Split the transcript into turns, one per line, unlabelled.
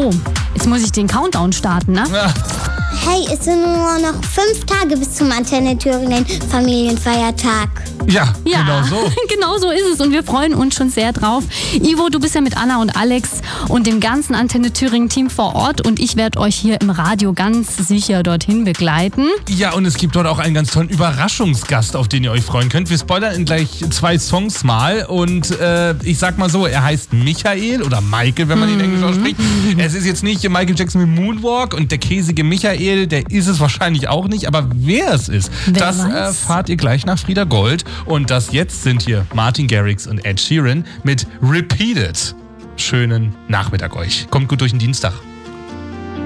So, jetzt muss ich den Countdown starten, ne?
Ja.
Hey, es sind nur noch 5 Tage bis zum Antenne Thüringen Familienfeiertag.
Ja,
Ja,
genau so.
genau so ist es und wir freuen uns schon sehr drauf. Ivo, du bist ja mit Anna und Alex und dem ganzen Antenne Thüringen Team vor Ort und ich werde euch hier im Radio ganz sicher dorthin begleiten.
Ja, und es gibt dort auch einen ganz tollen Überraschungsgast, auf den ihr euch freuen könnt. Wir spoilern in gleich 2 Songs mal und ich sag mal so, er heißt Michael oder Michael, wenn man ihn Englisch ausspricht. Es ist jetzt nicht Michael Jackson mit Moonwalk und der käsige Michael, der ist es wahrscheinlich auch nicht, aber wer es ist,
Wer
das
weiß?
erfahrt ihr gleich nach Frieda Gold. Und das jetzt sind hier Martin Garrix und Ed Sheeran mit Repeated. Schönen Nachmittag euch. Kommt gut durch den Dienstag.